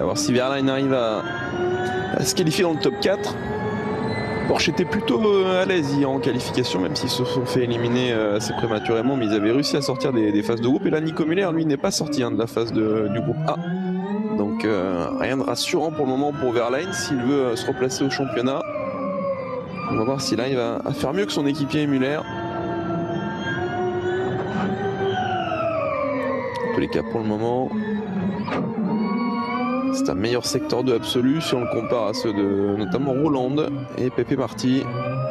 voir si Verlaine arrive à se qualifier dans le top 4. Porsche était plutôt à l'aise hier en qualification, même s'ils se sont fait éliminer assez prématurément, mais ils avaient réussi à sortir des phases de groupe. Et là, Nico Müller, lui, n'est pas sorti de la phase du groupe A. Donc rien de rassurant pour le moment pour Verlaine s'il veut se replacer au championnat. On va voir s'il arrive à faire mieux que son équipier Müller. En tous les cas, pour le moment, c'est un meilleur secteur 2 absolu si on le compare à ceux de notamment Roland et Pepe Marty.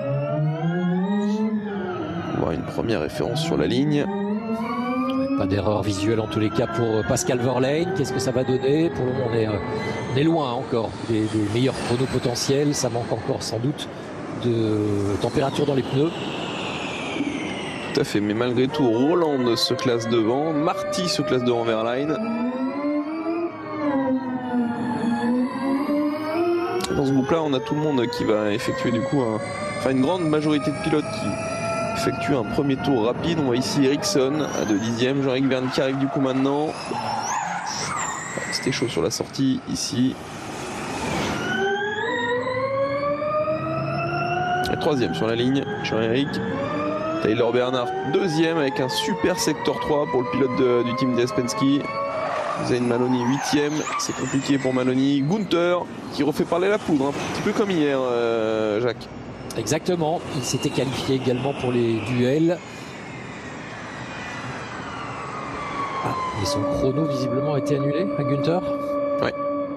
On voit une première référence sur la ligne. Pas d'erreur visuelle en tous les cas pour Pascal Verlaine. Qu'est-ce que ça va donner? Pour le moment, on est loin encore des meilleurs chronos potentiels. Ça manque encore sans doute de température dans les pneus. Tout à fait, mais malgré tout, Roland se classe devant, Marty se classe devant Verlaine. Dans ce groupe-là, on a tout le monde qui va effectuer du coup une grande majorité de pilotes qui effectuent un premier tour rapide. On voit ici Ericsson à 2 dixièmes, Jean-Éric Vergne qui arrive du coup maintenant. C'était chaud sur la sortie ici. Et 3e sur la ligne, Jean-Éric. Taylor Bernard 2e avec un super secteur 3 pour le pilote du team Despensky. Zayn Maloney 8e, c'est compliqué pour Maloney. Gunther qui refait parler la poudre, un petit peu comme hier, Jacques. Exactement, il s'était qualifié également pour les duels. Et son chrono visiblement a été annulé à Gunther. Ouais.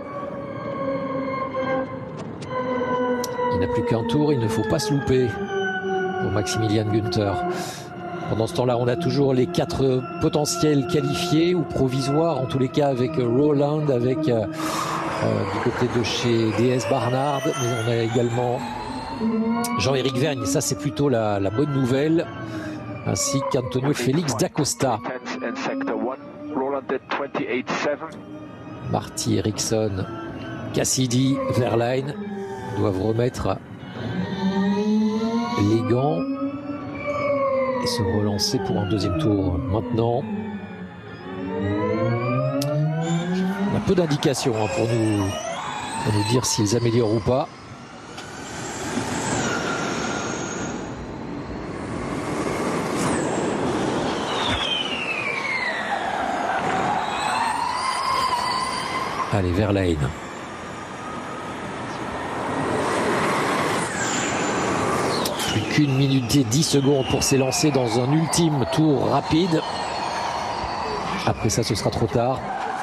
Il n'a plus qu'un tour, il ne faut pas se louper pour Maximilian Günther. Pendant ce temps-là, on a toujours les 4 potentiels qualifiés ou provisoires, en tous les cas avec Roland, avec du côté de chez DS Barnard, mais on a également Jean-Éric Vergne, ça c'est plutôt la bonne nouvelle, ainsi qu'Antonio Félix d'Acosta. Marty, Ericsson, Cassidy, Verlaine doivent remettre les gants et se relancer pour un deuxième tour maintenant. On a peu d'indications pour nous dire s'ils améliorent ou pas. Allez, Verlaine. Plus qu'une minute et 10 secondes pour s'élancer dans un ultime tour rapide. Après ça, ce sera trop tard.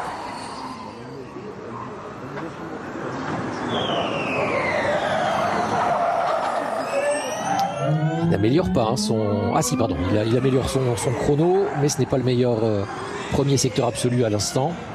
Il n'améliore pas son... Ah si, pardon, il améliore son chrono, mais ce n'est pas le meilleur premier secteur absolu à l'instant.